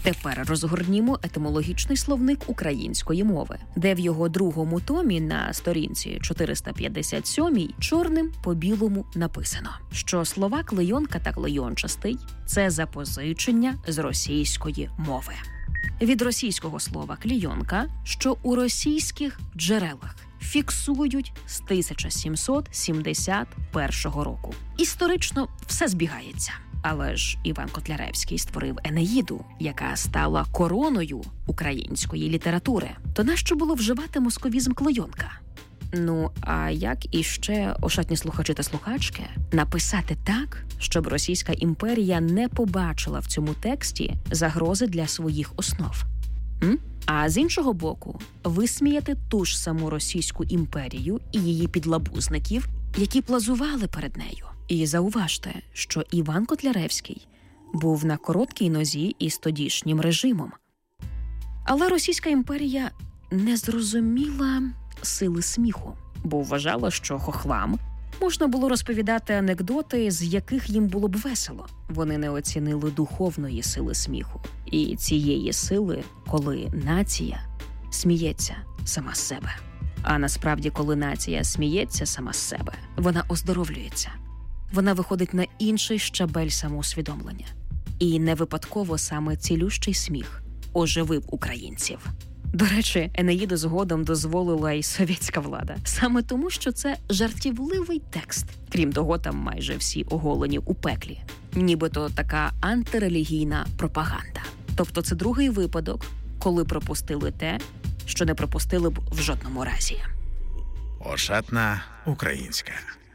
Тепер розгорнімо етимологічний словник української мови, де в його другому томі на сторінці 457 чорним по білому написано, що слова клейонка та клейончастий – це запозичення з російської мови. Від російського слова клійонка, що у російських джерелах фіксують з 1771 року. Історично все збігається. Але ж Іван Котляревський створив Енеїду, яка стала короною української літератури. То нащо було вживати московізм клейонка? Ну, а як іще, ошатні слухачі та слухачки, написати так, щоб Російська імперія не побачила в цьому тексті загрози для своїх основ? А з іншого боку, висміяти ту ж саму Російську імперію і її підлабузників, які плазували перед нею. І зауважте, що Іван Котляревський був на короткій нозі із тодішнім режимом. Але Російська імперія не зрозуміла сили сміху, бо вважала, що хохлам можна було розповідати анекдоти, з яких їм було б весело. Вони не оцінили духовної сили сміху. І цієї сили, коли нація сміється сама з себе. А насправді, коли нація сміється сама з себе, вона оздоровлюється. Вона виходить на інший щабель самоусвідомлення. І не випадково саме цілющий сміх оживив українців. До речі, Енеїду згодом дозволила й совєтська влада. Саме тому, що це жартівливий текст. Крім того, там майже всі оголені у пеклі. Нібито така антирелігійна пропаганда. Тобто це другий випадок, коли пропустили те, що не пропустили б в жодному разі. Ошатна українська.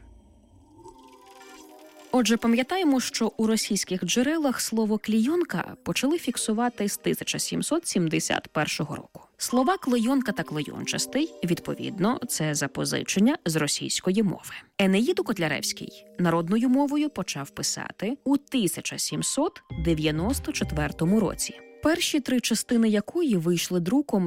Отже, пам'ятаємо, що у російських джерелах слово «клійонка» почали фіксувати з 1771 року. Слова «клейонка» та «клейончастий» відповідно, це запозичення з російської мови. Енеїду Котляревський народною мовою почав писати у 1794 році. Перші 3 частини якої вийшли друком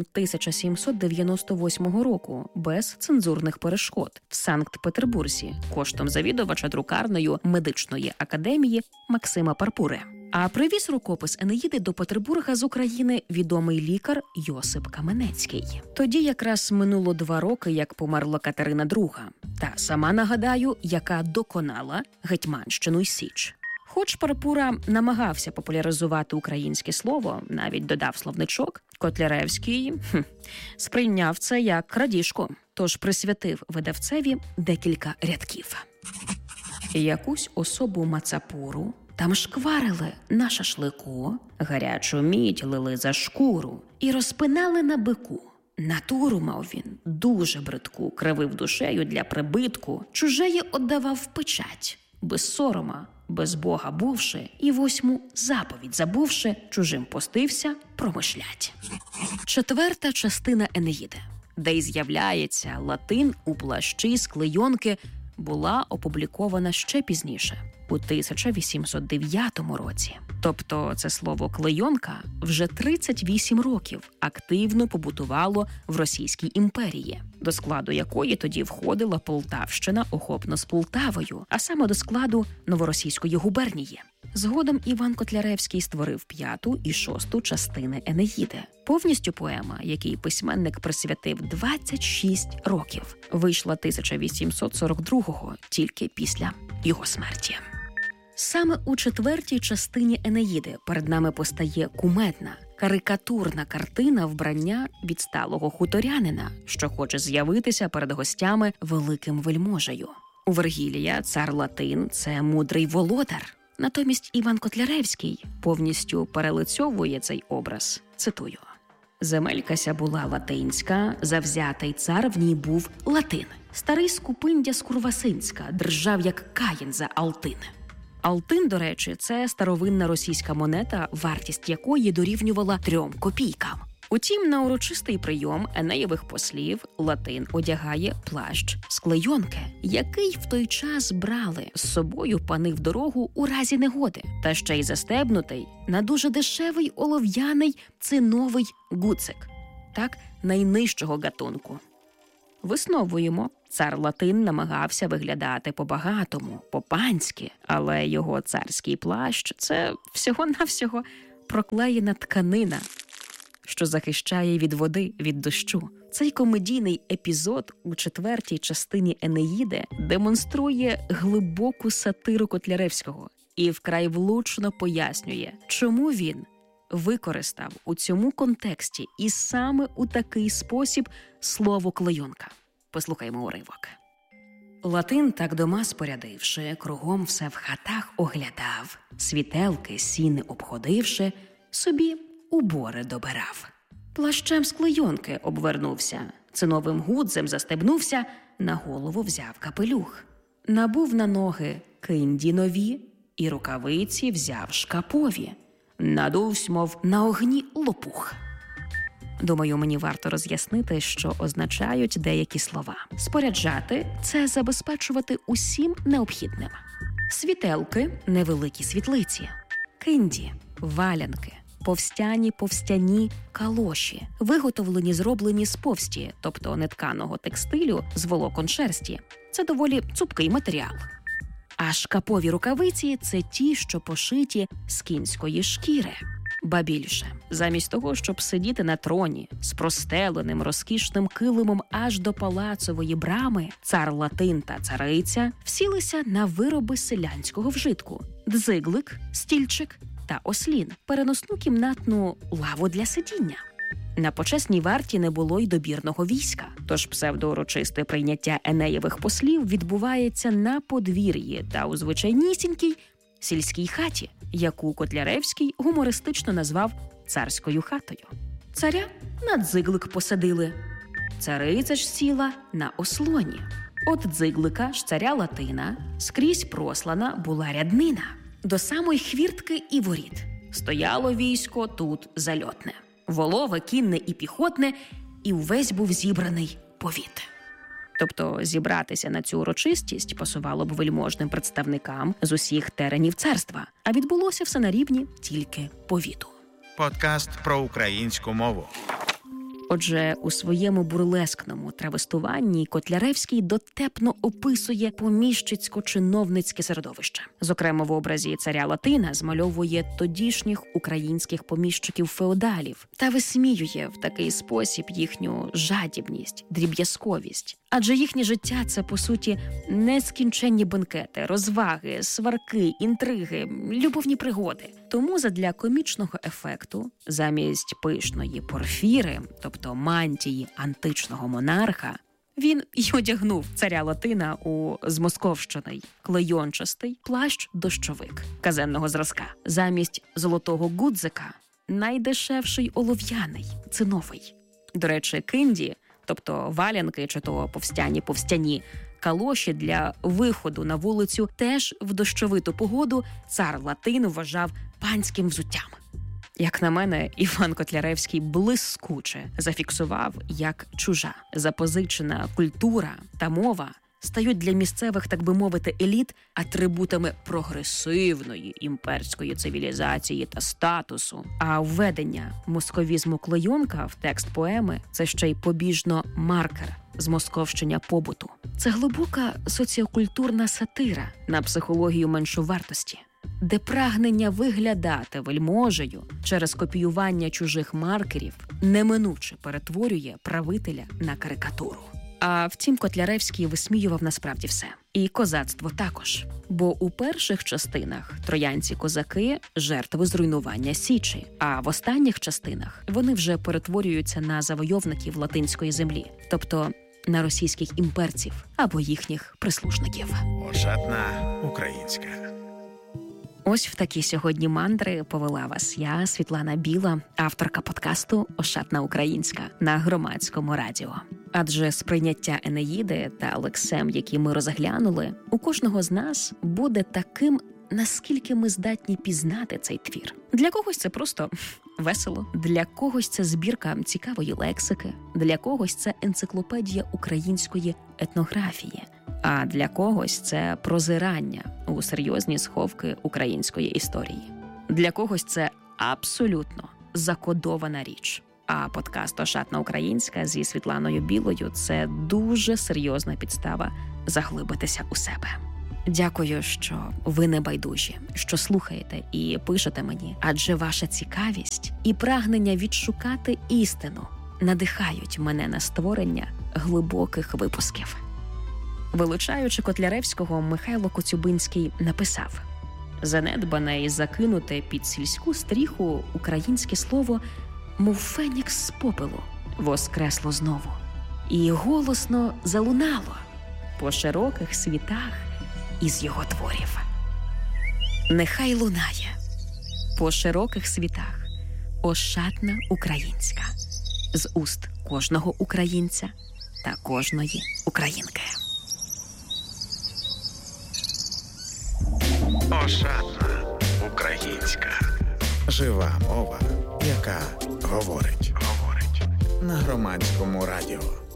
1798 року без цензурних перешкод в Санкт-Петербурзі коштом завідувача друкарнею медичної академії Максима Парпури. А привіз рукопис Енеїди до Петербурга з України відомий лікар Йосип Каменецький. Тоді якраз минуло 2 роки, як померла Катерина II. Та сама, нагадаю, яка доконала Гетьманщину й Січ. Хоч Парпура намагався популяризувати українське слово, навіть додав словничок, Котляревський сприйняв це як крадіжку, тож присвятив видавцеві декілька рядків. Якусь особу Мацапуру там шкварили на шашлику, гарячу мідь лили за шкуру і розпинали на бику. Натуру мав він дуже бридку, кривив душею для прибитку, чужеї отдавав в печать, без сорома, без Бога бувши, і 8 заповідь забувши, чужим постився промишлять. 4 частина Енеїди, де й з'являється латин у плащі з клейонки, була опублікована ще пізніше, у 1809 році. Тобто це слово «клейонка» вже 38 років активно побутувало в Російській імперії, до складу якої тоді входила Полтавщина охопно з Полтавою, а саме до складу Новоросійської губернії. Згодом Іван Котляревський створив 5 і 6 частини Енеїди. Повністю поема, якій письменник присвятив 26 років, вийшла 1842-го, тільки після його смерті. Саме у 4 частині Енеїди перед нами постає кумедна, карикатурна картина вбрання відсталого хуторянина, що хоче з'явитися перед гостями великим вельможею. У Вергілія цар Латин – це мудрий володар. Натомість Іван Котляревський повністю перелицьовує цей образ. Цитую. «Земелька ся була латинська, завзятий цар в ній був Латин. Старий скупиндя скурвасинська, держав як Каїн за Алтин». Алтин, до речі, це старовинна російська монета, вартість якої дорівнювала 3 копійкам. Утім, на урочистий прийом Енеєвих послів Латин одягає плащ з клейонки, який в той час брали з собою пани в дорогу у разі негоди, та ще й застебнутий на дуже дешевий олов'яний циновий гуцик, так, найнижчого гатунку. Висновуємо, цар Латин намагався виглядати по-багатому, по-панськи, але його царський плащ – це всього-навсього проклеєна тканина, що захищає від води, від дощу. Цей комедійний епізод у 4-й частині «Енеїди» демонструє глибоку сатиру Котляревського і вкрай влучно пояснює, чому він використав у цьому контексті і саме у такий спосіб слово «клейонка». Послухаймо уривок. Латин так дома спорядивши, кругом все в хатах оглядав, світелки, сіни обходивши, собі убори добирав. Плащем з клейонки обвернувся, циновим гудзем застебнувся, на голову взяв капелюх. Набув на ноги кинді нові і рукавиці взяв шкапові. Надувсь, мов на огні лопух. Думаю, мені варто роз'яснити, що означають деякі слова. Споряджати – це забезпечувати усім необхідним. Світелки – невеликі світлиці. Кинді – валянки. Повстяні калоші, виготовлені, зроблені з повсті, тобто нетканого текстилю з волокон шерсті. Це доволі цупкий матеріал. А шкапові рукавиці – це ті, що пошиті з кінської шкіри. Ба більше, замість того, щоб сидіти на троні з простеленим розкішним килимом аж до палацової брами, цар Латин та цариця всілися на вироби селянського вжитку – дзиглик, стільчик та ослін, переносну кімнатну лаву для сидіння. На почесній варті не було й добірного війська, тож псевдоурочисте прийняття Енеєвих послів відбувається на подвір'ї та у звичайнісінькій сільській хаті, яку Котляревський гумористично назвав «царською хатою». Царя на дзиглик посадили. Цариця ж сіла на ослоні. От дзиглика ж царя Латина скрізь прослана була ряднина. До самої хвіртки і воріт. Стояло військо тут зальотне. Волове, кінне і піхотне, і увесь був зібраний повіт. Тобто зібратися на цю урочистість пасувало б вельможним представникам з усіх теренів царства, а відбулося все на рівні тільки повіту. Подкаст про українську мову. Отже, у своєму бурлескному травестуванні Котляревський дотепно описує поміщицько-чиновницьке середовище. Зокрема, в образі царя Латина змальовує тодішніх українських поміщиків-феодалів та висміює в такий спосіб їхню жадібність, дріб'язковість. Адже їхнє життя – це, по суті, нескінченні бенкети, розваги, сварки, інтриги, любовні пригоди. Тому задля комічного ефекту замість пишної порфіри, тобто мантії античного монарха, він й одягнув царя Латина у змосковщений клейончастий плащ-дощовик казенного зразка. Замість золотого гудзика – найдешевший олов'яний, циновий. До речі, кинді, тобто валянки чи то повстяні калоші для виходу на вулицю, теж в дощовиту погоду цар Латин вважав панським взуттям. Як на мене, Іван Котляревський блискуче зафіксував, як чужа, запозичена культура та мова стають для місцевих, так би мовити, еліт атрибутами прогресивної імперської цивілізації та статусу. А введення московізму клейонка в текст поеми – це ще й побіжно маркер змосковщення побуту. Це глибока соціокультурна сатира на психологію меншовартості, де прагнення виглядати вельможею через копіювання чужих маркерів неминуче перетворює правителя на карикатуру. А втім, Котляревський висміював насправді все. І козацтво також. Бо у перших частинах троянці-козаки – жертви зруйнування Січі, а в останніх частинах вони вже перетворюються на завойовників латинської землі, тобто на російських імперців або їхніх прислужників. Ошатна українська. Ось в такі сьогодні мандри повела вас я, Світлана Біла, авторка подкасту «Ошатна українська» на Громадському радіо. Адже сприйняття Енеїди та лексем, які ми розглянули, у кожного з нас буде таким, наскільки ми здатні пізнати цей твір. Для когось це просто весело, для когось це збірка цікавої лексики, для когось це енциклопедія української етнографії, а для когось це прозирання у серйозні сховки української історії. Для когось це абсолютно закодована річ. А подкаст «Ошатна українська» зі Світланою Білою – це дуже серйозна підстава заглибитися у себе. Дякую, що ви не байдужі, що слухаєте і пишете мені, адже ваша цікавість і прагнення відшукати істину надихають мене на створення глибоких випусків. Вилучаючи Котляревського, Михайло Коцюбинський написав: «Занедбане і закинуте під сільську стріху українське слово, мов фенікс з попелу, воскресло знову і голосно залунало по широких світах із його творів. Нехай лунає по широких світах ошатна українська з уст кожного українця та кожної українки». Ошатна українська. Жива мова, яка говорить. На Громадському радіо.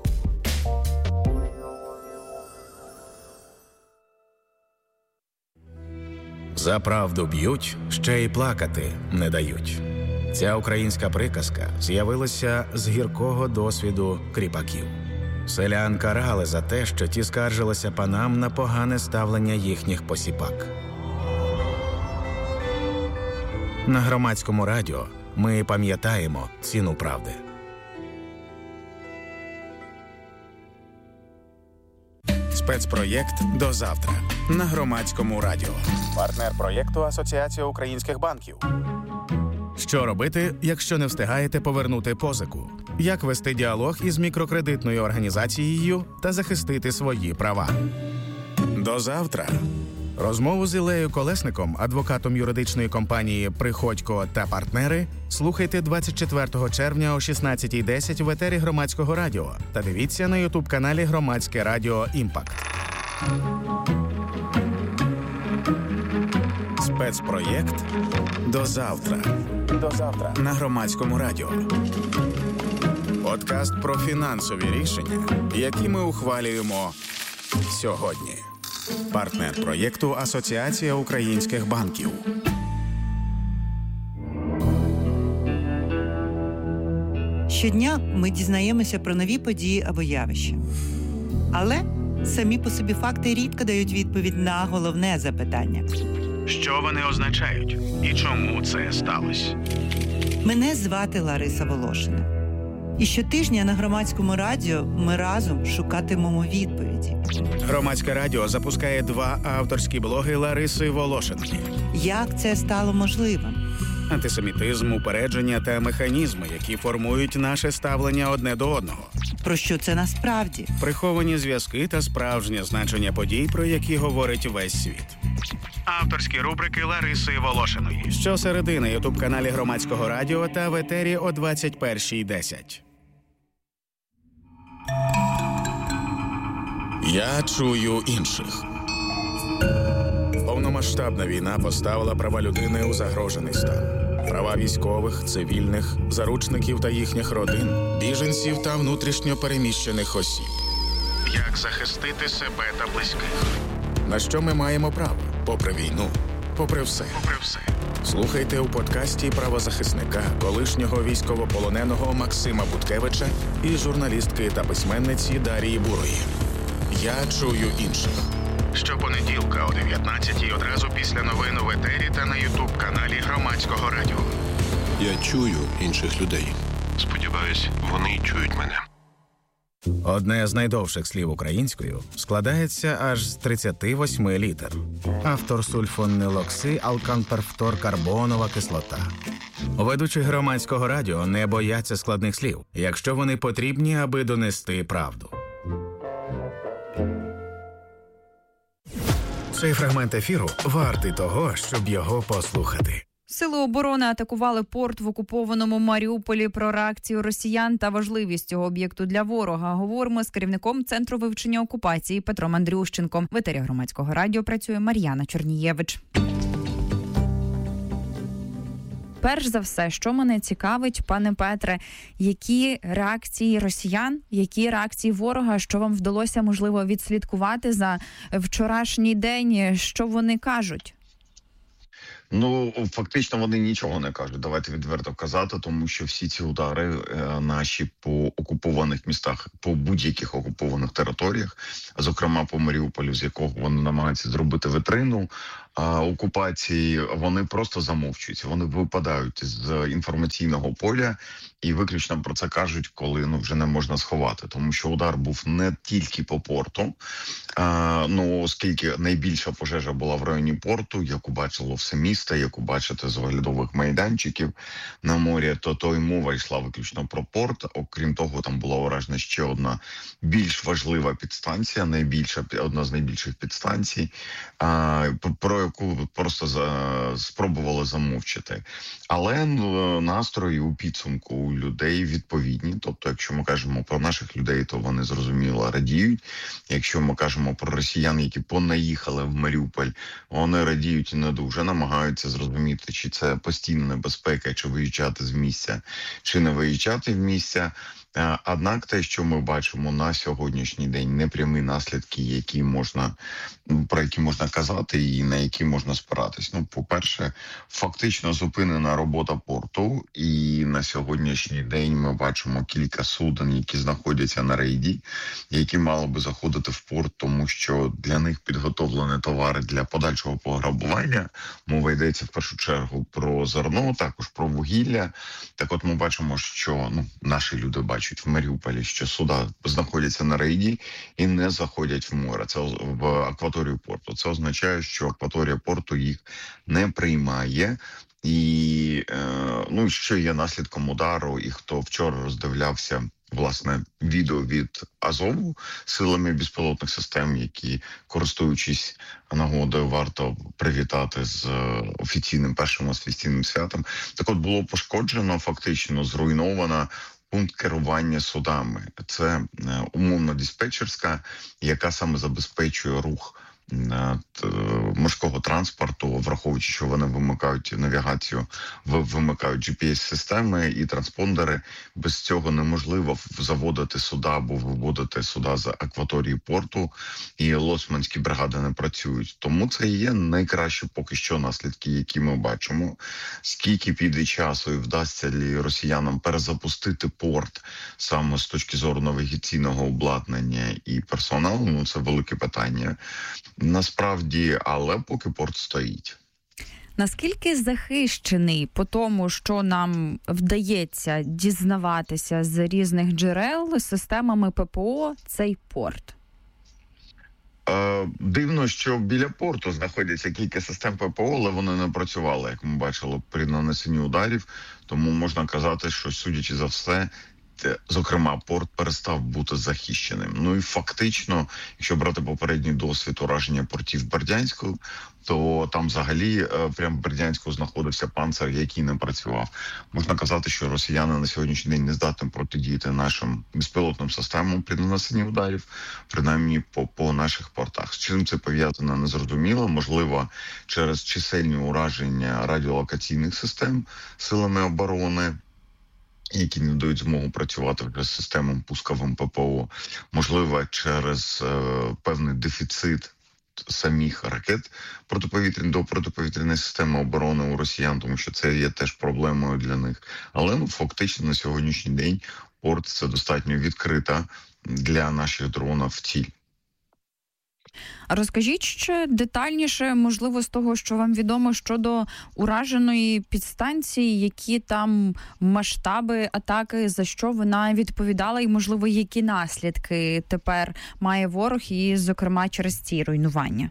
За правду б'ють, ще й плакати не дають. Ця українська приказка з'явилася з гіркого досвіду кріпаків. Селян карали за те, що ті скаржилися панам на погане ставлення їхніх посіпак. На Громадському радіо ми пам'ятаємо ціну правди. Спецпроєкт «До завтра» на Громадському радіо. Партнер проєкту Асоціація українських банків. Що робити, якщо не встигаєте повернути позику? Як вести діалог із мікрокредитною організацією та захистити свої права? До завтра. Розмову з Іллею Колесником, адвокатом юридичної компанії «Приходько та партнери», слухайте 24 червня о 16:10 в етері Громадського радіо та дивіться на ютуб-каналі Громадське радіо «Імпакт». Спецпроєкт «До завтра». До завтра на Громадському радіо. Подкаст про фінансові рішення, які ми ухвалюємо сьогодні. Партнер проєкту Асоціація українських банків. Щодня ми дізнаємося про нові події або явища. Але самі по собі факти рідко дають відповідь на головне запитання. Що вони означають і чому це сталося? Мене звати Лариса Волошина. І щотижня на Громадському радіо ми разом шукатимемо відповіді. Громадське радіо запускає 2 авторські блоги Лариси Волошиної. Як це стало можливим? Антисемітизм, упередження та механізми, які формують наше ставлення одне до одного. Про що це насправді? Приховані зв'язки та справжнє значення подій, про які говорить весь світ. Авторські рубрики Лариси Волошиної. Щосереди на ютуб-каналі Громадського радіо та в етері о 21:10. Я чую інших. Повномасштабна війна поставила права людини у загрожений стан. Права військових, цивільних, заручників та їхніх родин, біженців та внутрішньо переміщених осіб. Як захистити себе та близьких? На що ми маємо право? Попри війну, попри все. Слухайте у подкасті правозахисника, колишнього військовополоненого Максима Буткевича і журналістки та письменниці Дарії Бурої. Я чую інших. Щопонеділка о 19:00 одразу після новин в етері та на ютуб-каналі Громадського радіо. Я чую інших людей. Сподіваюсь, вони чують мене. Одне з найдовших слів українською складається аж з 38 літер. Автор сульфонилокси алканперфторкарбонова кислота. Ведучі Громадського радіо не бояться складних слів, якщо вони потрібні, аби донести правду. Цей фрагмент ефіру вартий того, щоб його послухати. Сили оборони атакували порт в окупованому Маріуполі. Про реакцію росіян та важливість цього об'єкту для ворога говоримо з керівником Центру вивчення окупації Петром Андрющенком. В етері Громадського радіо працює Мар'яна Чорнієвич. Перш за все, що мене цікавить, пане Петре, які реакції росіян, які реакції ворога, що вам вдалося, можливо, відслідкувати за вчорашній день, що вони кажуть? Ну, фактично вони нічого не кажуть, давайте відверто казати, тому що всі ці удари наші по окупованих містах, по будь-яких окупованих територіях, зокрема по Маріуполю, з якого вони намагаються зробити вітрину окупації, вони просто замовчуються, вони випадають з інформаційного поля і виключно про це кажуть, коли вже не можна сховати, тому що удар був не тільки по порту, оскільки найбільша пожежа була в районі порту, яку бачило все місто, яку бачите з оглядових майданчиків на морі, то й мова йшла виключно про порт. Окрім того, там була уражена ще одна більш важлива підстанція, одна з найбільших підстанцій, про яку просто спробували замовчати. Але настрої у підсумку у людей відповідні. Тобто, якщо ми кажемо про наших людей, то вони зрозуміло радіють. Якщо ми кажемо про росіян, які понаїхали в Маріуполь, вони радіють і не дуже, намагаються зрозуміти, чи це постійна небезпека, чи виїжджати з місця, чи не виїжджати в місця. Однак те, що ми бачимо на сьогоднішній день, непрямі наслідки, про які можна казати і на які можна спиратись. По-перше, фактично зупинена робота порту, і на сьогоднішній день ми бачимо кілька суден, які знаходяться на рейді, які мали би заходити в порт, тому що для них підготовлені товари для подальшого пограбування. Мова йдеться в першу чергу про зерно, також про вугілля. Так от ми бачимо, що наші люди бачать в Маріуполі, що суда знаходяться на рейді і не заходять в море. Це в акваторію порту. Це означає, що акваторія порту їх не приймає. І що є наслідком удару, і хто вчора роздивлявся власне відео від Азову силами безпілотних систем, які, користуючись нагодою, варто привітати з першим офіційним святом. Так от було пошкоджено, фактично зруйновано пункт керування судами. Це умовно диспетчерська, яка саме забезпечує рух морського транспорту, враховуючи, що вони вимикають навігацію, вимикають GPS-системи і транспондери. Без цього неможливо заводити суда або виводити суда з акваторії порту, і лоцманські бригади не працюють. Тому це і є найкращі поки що наслідки, які ми бачимо. Скільки піде часу і вдасться ли росіянам перезапустити порт саме з точки зору навігаційного обладнання і персоналу, це велике питання. Насправді, але поки порт стоїть. Наскільки захищений по тому, що нам вдається дізнаватися з різних джерел системами ППО цей порт? Дивно, що біля порту знаходяться кілька систем ППО, але вони не працювали, як ми бачили, при нанесенні ударів. Тому можна казати, що, судячи за все, зокрема, порт перестав бути захищеним. І фактично, якщо брати попередній досвід ураження портів Бердянську, то там взагалі прямо в Бердянську знаходився панцир, який не працював. Можна казати, що росіяни на сьогоднішній день не здатні протидіяти нашим безпілотним системам при нанесенні ударів, принаймні по наших портах. З чим це пов'язано, незрозуміло. Можливо, через чисельні ураження радіолокаційних систем силами оборони, які не дають змогу працювати вже з системою пусковим ППО, можливо, через певний дефіцит самих ракет до протиповітряної системи оборони у росіян, тому що це є теж проблемою для них. Але фактично на сьогоднішній день порт – це достатньо відкрита для наших дронів ціль. Розкажіть ще детальніше, можливо, з того, що вам відомо щодо ураженої підстанції, які там масштаби атаки, за що вона відповідала і, можливо, які наслідки тепер має ворог і, зокрема, через ці руйнування?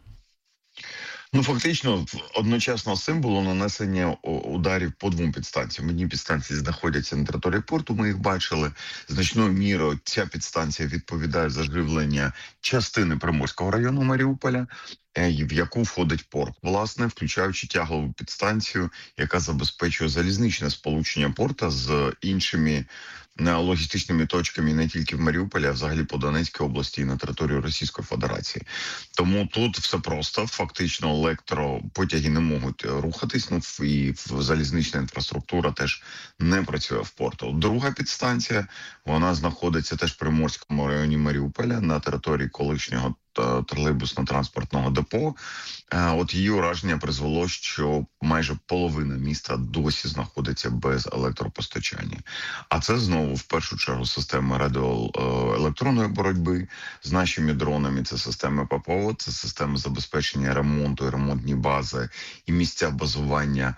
Фактично, одночасно з цим було нанесення ударів по двом підстанціям. Одні підстанції знаходяться на території порту, ми їх бачили. Значною мірою ця підстанція відповідає за живлення частини Приморського району Маріуполя, в яку входить порт, власне, включаючи тяглову підстанцію, яка забезпечує залізничне сполучення порта з іншими логістичними точками не тільки в Маріуполі, а взагалі по Донецькій області і на території Російської Федерації. Тому тут все просто. Фактично електропотяги не можуть рухатись, і залізнична інфраструктура теж не працює в порту. Друга підстанція, вона знаходиться теж в Приморському районі Маріуполя на території колишнього тролейбусно-транспортного депо. От її ураження призвело, що майже половина міста досі знаходиться без електропостачання. А це знову, в першу чергу, системи радіоелектронної боротьби з нашими дронами, це системи ППО, це системи забезпечення ремонту і ремонтні бази і місця базування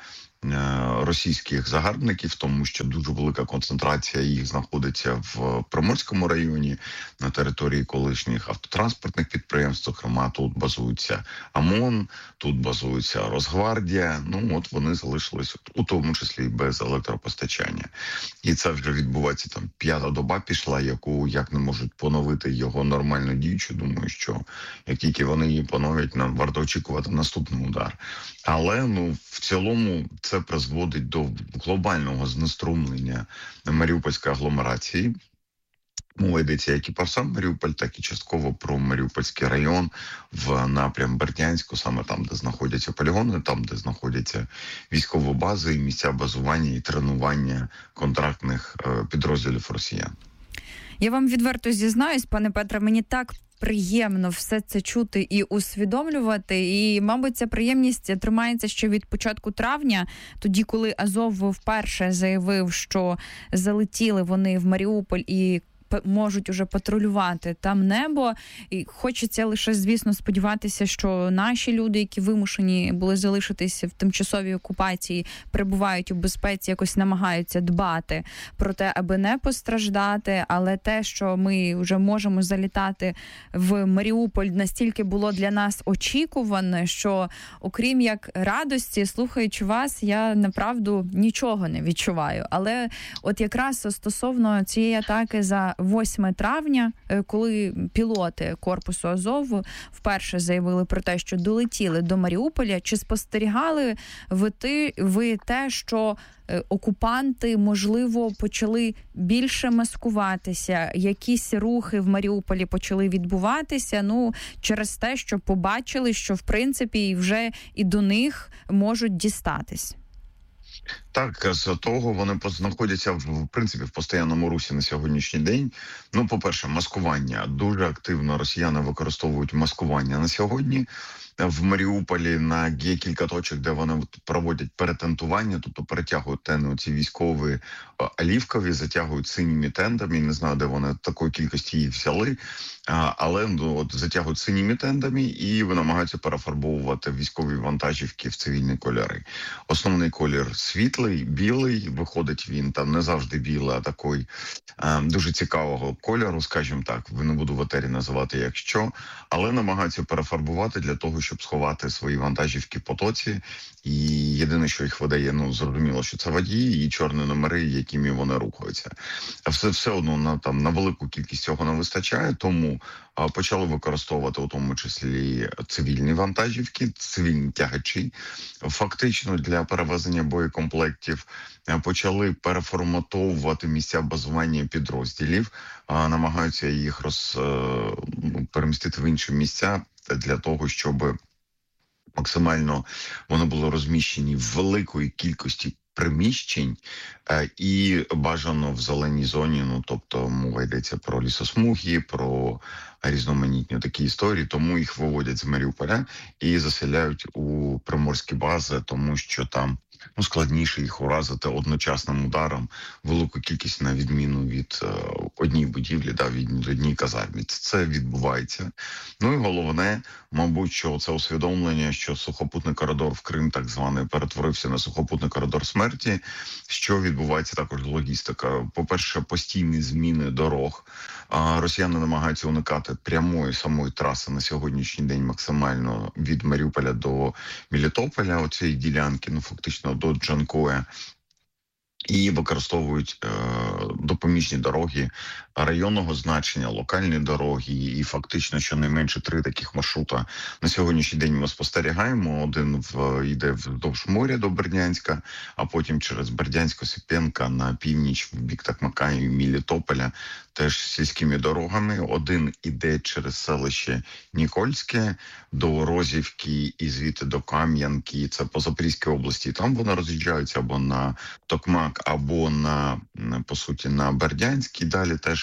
російських загарбників, тому що дуже велика концентрація їх знаходиться в Приморському районі, на території колишніх автотранспортних підприємств. Зокрема, тут базується ОМОН, тут базується Росгвардія. От вони залишились у тому числі і без електропостачання. І це вже відбувається, там 5-та доба пішла, яку як не можуть поновити його нормально діючу. Думаю, що як тільки вони її поновлять, нам варто очікувати наступний удар. Але в цілому це призводить до глобального знеструмлення Маріупольської агломерації. Мова йдеться як і про сам Маріуполь, так і частково про Маріупольський район в напрям Бердянську, саме там, де знаходяться полігони, там, де знаходяться військові бази, і місця базування і тренування контрактних підрозділів росіян. Я вам відверто зізнаюсь, пане Петре, мені так приємно все це чути і усвідомлювати. І, мабуть, ця приємність тримається ще від початку травня, тоді, коли Азов вперше заявив, що залетіли вони в Маріуполь і можуть уже патрулювати там небо. І хочеться лише, звісно, сподіватися, що наші люди, які вимушені були залишитися в тимчасовій окупації, перебувають у безпеці, якось намагаються дбати про те, аби не постраждати. Але те, що ми вже можемо залітати в Маріуполь, настільки було для нас очікуване, що окрім як радості, слухаючи вас, я направду нічого не відчуваю. Але от якраз стосовно цієї атаки за 8 травня, коли пілоти корпусу Азов вперше заявили про те, що долетіли до Маріуполя, чи спостерігали ви те, що окупанти, можливо, почали більше маскуватися, якісь рухи в Маріуполі почали відбуватися, через те, що побачили, що, в принципі, вже і до них можуть дістатись? Так, з того вони знаходяться в принципі в постійному русі на сьогоднішній день. По-перше, маскування. Дуже активно росіяни використовують маскування на сьогодні. В Маріуполі є кілька точок, де вони проводять перетентування, тобто перетягують тени ці військові олівкові, затягують синіми тендами. Не знаю, де вони такої кількості їх взяли, але затягують синіми тендами і намагаються перефарбовувати військові вантажівки в цивільні кольори. Основний колір світлий, білий, виходить він там не завжди білий, а такий дуже цікавого кольору, скажімо так, не буду в етері називати якщо, але намагаються перефарбувати для того, щоб сховати свої вантажівки в потоці. І єдине, що їх видає, зрозуміло, що це водії і чорні номери, якими вони рухаються. А все одно на велику кількість цього не вистачає, тому почали використовувати у тому числі цивільні вантажівки, цивільні тягачі. Фактично для перевезення боєкомплектів почали переформатовувати місця базування підрозділів, намагаються їх перемістити в інші місця для того, щоб максимально вони були розміщені в великої кількості приміщень і бажано в зеленій зоні, тобто мова йдеться про лісосмуги, про різноманітні такі історії, тому їх виводять з Маріуполя і заселяють у приморські бази, тому що там складніше їх уразити одночасним ударом велику кількість, на відміну від одній будівлі, від одній казармі. Це відбувається. І головне, мабуть, що це усвідомлення, що сухопутний коридор в Крим, так званий, перетворився на сухопутний коридор смерті, що відбувається також логістика. По-перше, постійні зміни дорог. Росіяни намагаються уникати прямої самої траси на сьогоднішній день максимально від Маріуполя до Мелітополя, оцієї ділянки, фактично до Джанкоя. І використовують допоміжні дороги районного значення, локальні дороги. І фактично щонайменше 3 таких маршрута на сьогоднішній день ми спостерігаємо. Один йде вздовж моря до Бердянська, а потім через Бердянсько-Сипенка на північ, в бік Токмака і Мелітополя, теж сільськими дорогами. Один іде через селище Нікольське до Розівки і звідти до Кам'янки. Це по Запорізькій області. Там вони роз'їжджаються або на Токмак, або по суті на Бердянськ. І далі теж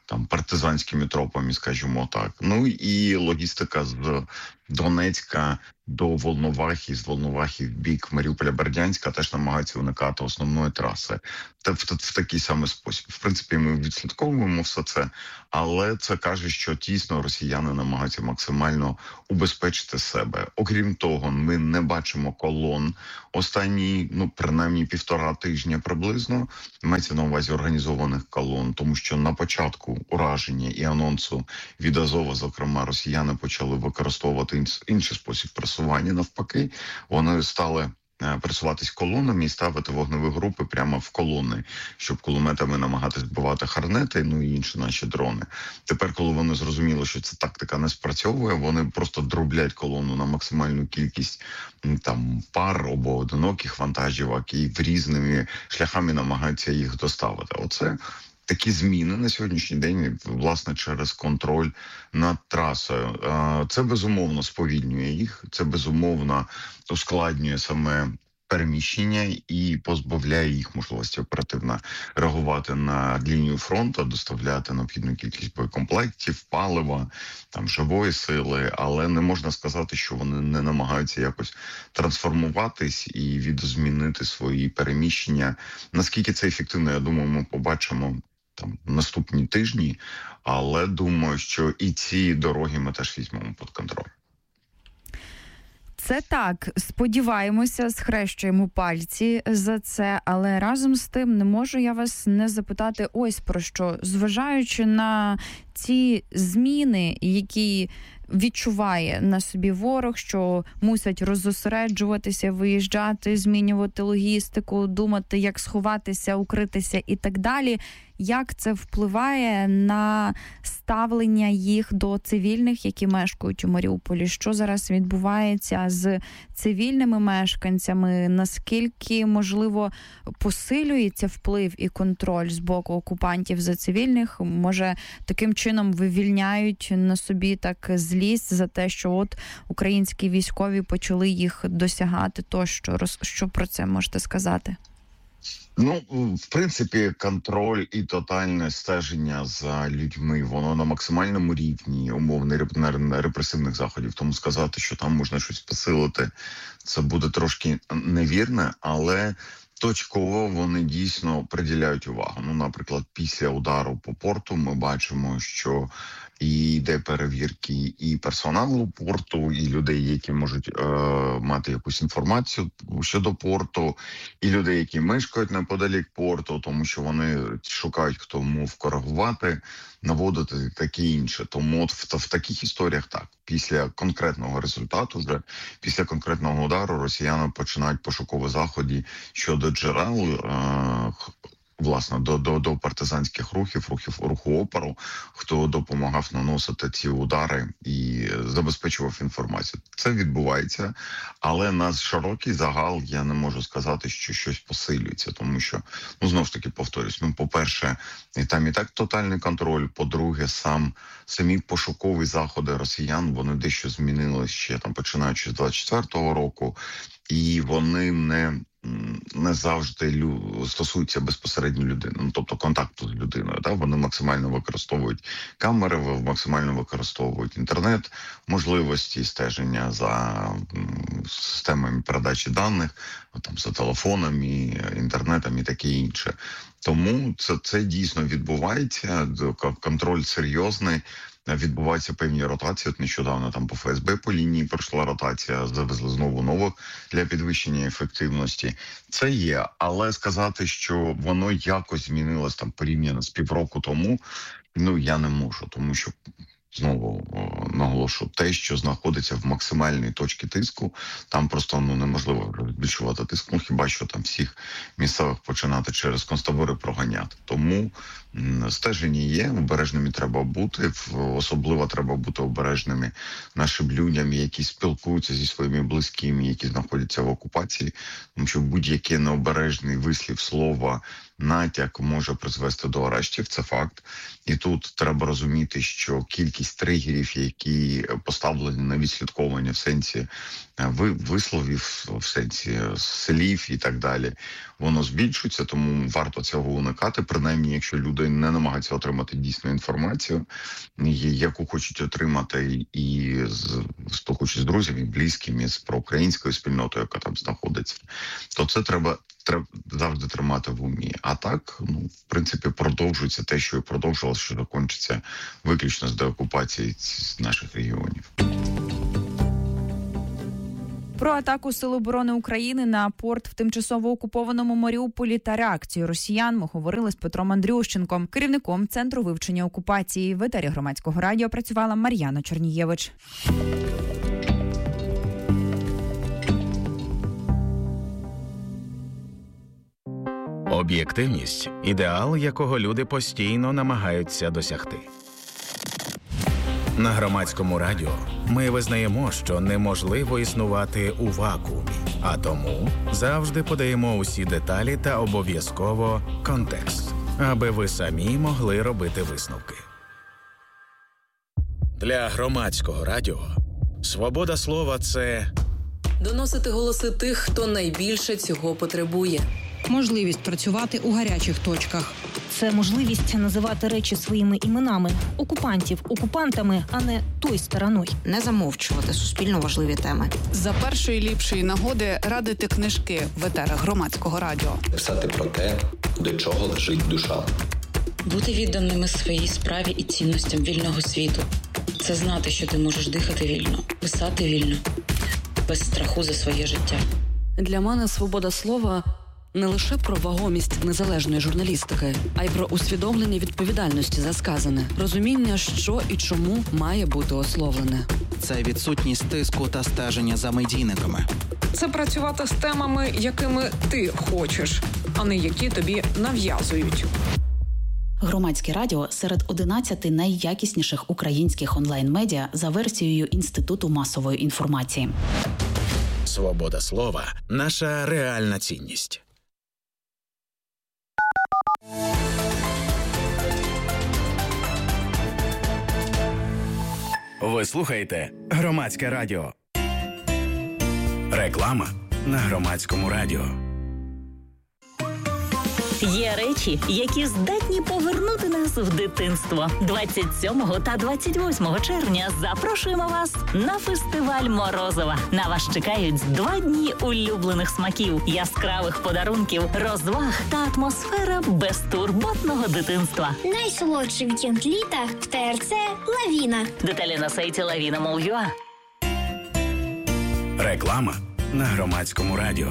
там партизанськими тропами, скажімо так. Ну і логістика з Донецька до Волновахи, з Волновахи в бік Маріуполя-Бердянська теж намагаються уникати основної траси. В такий самий спосіб. В принципі, ми відслідковуємо все це, але це каже, що тісно росіяни намагаються максимально убезпечити себе. Окрім того, ми не бачимо колон останні, принаймні 1,5 тижня приблизно, мається на увазі організованих колон, тому що на початку ураження і анонсу від Азова, зокрема, росіяни почали використовувати інший спосіб просування. Навпаки, вони стали пересуватись колонами і ставити вогневі групи прямо в колони, щоб кулеметами намагатись збивати харнети, і інші наші дрони. Тепер, коли вони зрозуміли, що ця тактика не спрацьовує, вони просто дроблять колону на максимальну кількість пар або одиноких вантажівок і в різними шляхами намагаються їх доставити. Оце такі зміни на сьогоднішній день, власне, через контроль над трасою. Це, безумовно, сповільнює їх, це, безумовно, ускладнює саме переміщення і позбавляє їх можливості оперативно реагувати на лінію фронту, доставляти необхідну кількість боєкомплектів, палива, живої сили, але не можна сказати, що вони не намагаються якось трансформуватись і відозмінити свої переміщення. Наскільки це ефективно, я думаю, ми побачимо наступні тижні, але думаю, що і ці дороги ми теж візьмемо під контроль. Це так, сподіваємося, схрещуємо пальці за це, але разом з тим не можу я вас не запитати ось про що. Зважаючи на ці зміни, які відчуває на собі ворог, що мусять розосереджуватися, виїжджати, змінювати логістику, думати, як сховатися, укритися і так далі. Як це впливає на ставлення їх до цивільних, які мешкають у Маріуполі? Що зараз відбувається з цивільними мешканцями? Наскільки, можливо, посилюється вплив і контроль з боку окупантів за цивільних? Може, таким чином вивільняють на собі так злість за те, що от українські військові почали їх досягати тощо? Що про це можете сказати? В принципі, контроль і тотальне стеження за людьми, воно на максимальному рівні умовно репресивних заходів. Тому сказати, що там можна щось посилити, це буде трошки невірне, але точково вони дійсно приділяють увагу. Наприклад, після удару по порту ми бачимо, що і йде перевірки і персоналу порту, і людей, які можуть мати якусь інформацію щодо порту, і людей, які мешкають неподалік порту, тому що вони шукають, хто мов коригувати, наводити таке інше. Тому в таких історіях так. Після конкретного результату, вже після конкретного удару, росіяни починають пошукові заходи щодо джерел, власне, до партизанських руху опору, хто допомагав наносити ці удари і забезпечував інформацію. Це відбувається, але на широкий загал я не можу сказати, що щось посилюється, тому що, знову ж таки, повторюсь, по-перше, і так тотальний контроль, по-друге, самі пошукові заходи росіян, вони дещо змінилися ще починаючи з 24-го року, і вони не завжди стосуються безпосередньо людини, тобто контакту з людиною. Вони максимально використовують камери, максимально використовують інтернет, можливості стеження за системами передачі даних, за телефонами, інтернетом і таке інше. Тому це дійсно відбувається, контроль серйозний. Відбуваються певні ротації. От нещодавно по ФСБ по лінії пройшла ротація, завезли знову нових для підвищення ефективності. Це є, але сказати, що воно якось змінилось порівняно з півроку тому, я не можу, тому що знову наголошу, те, що знаходиться в максимальній точці тиску, там просто неможливо збільшувати тиск, хіба що всіх місцевих починати через концтабори проганяти. Тому стеження є, обережними треба бути, особливо треба бути обережними нашим людям, які спілкуються зі своїми близькими, які знаходяться в окупації, тому що будь-який необережний вислів слова натяк може призвести до арештів, це факт. І тут треба розуміти, що кількість тригерів, які поставлені на відслідковування в сенсі висловів, в сенсі слів і так далі, воно збільшується, тому варто цього уникати, принаймні, якщо люди не намагаються отримати дійсну інформацію, яку хочуть отримати і спілкуючись з друзями, і близькими, з проукраїнською спільнотою, яка там знаходиться, то це треба завжди тримати в умі. А так, в принципі, продовжується те, що і продовжувалося, що закінчиться виключно з деокупації наших регіонів. Про атаку Сил оборони України на порт в тимчасово окупованому Маріуполі та реакцію росіян ми говорили з Петром Андрющенком, керівником Центру вивчення окупації. В етері Громадського радіо працювала Мар'яна Чернієвич. Об'єктивність – ідеал, якого люди постійно намагаються досягти. На Громадському радіо ми визнаємо, що неможливо існувати у вакуумі, а тому завжди подаємо усі деталі та обов'язково контекст, аби ви самі могли робити висновки. Для Громадського радіо свобода слова – це доносити голоси тих, хто найбільше цього потребує. Можливість працювати у гарячих точках. Це можливість називати речі своїми іменами. Окупантів окупантами, а не той стороною. Не замовчувати суспільно важливі теми. За першої ліпшої нагоди радити книжки в етерах Громадського радіо. Писати про те, до чого лежить душа. Бути відданими своїй справі і цінностям вільного світу. Це знати, що ти можеш дихати вільно, писати вільно, без страху за своє життя. Для мене свобода слова – не лише про вагомість незалежної журналістики, а й про усвідомлення відповідальності за сказане, розуміння, що і чому має бути ословлене. Це відсутність тиску та стеження за медійниками. Це працювати з темами, якими ти хочеш, а не які тобі нав'язують. Громадське радіо серед 11 найякісніших українських онлайн-медіа за версією Інституту масової інформації. Свобода слова – наша реальна цінність. Ви слухаєте Громадське радіо. Реклама на Громадському радіо. Є речі, які здатні повернути нас в дитинство. 27 та 28 червня запрошуємо вас на фестиваль Морозова. На вас чекають 2 дні улюблених смаків, яскравих подарунків, розваг та атмосфера безтурботного дитинства. Найсолодший вікенд літа в ТРЦ «Лавіна». Деталі на сайті lavina.mol.ua. Реклама на Громадському радіо.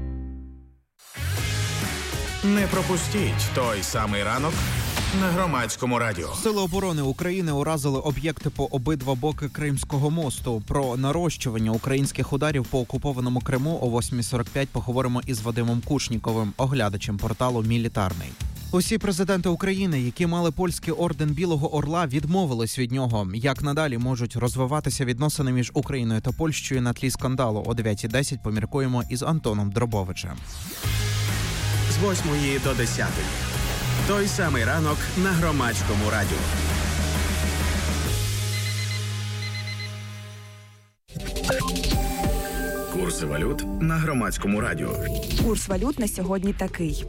Не пропустіть той самий ранок на Громадському радіо. Сили оборони України уразили об'єкти по обидва боки Кримського мосту. Про нарощування українських ударів по окупованому Криму о 8:45 поговоримо із Вадимом Кушніковим, оглядачем порталу «Мілітарний». Усі президенти України, які мали польський орден Білого Орла, відмовились від нього. Як надалі можуть розвиватися відносини між Україною та Польщею на тлі скандалу? О 9:10 поміркуємо із Антоном Дробовичем. З 8 до 10. Той самий ранок на Громадському радіо. Курси валют на Громадському радіо. Курс валют на сьогодні такий.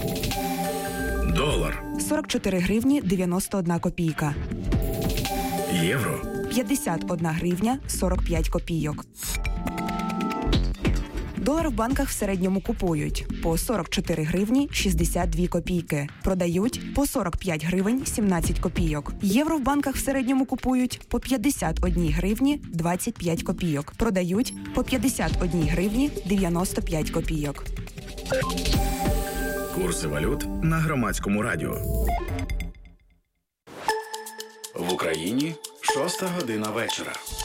Долар. 44 гривні 91 копійка. Євро. 51 гривня 45 копійок. Долар в банках в середньому купують по 44 гривні 62 копійки. Продають по 45 гривень 17 копійок. Євро в банках в середньому купують по 51 гривні 25 копійок. Продають по 51 гривні 95 копійок. Курси валют на Громадському радіо. В Україні 6 година вечора.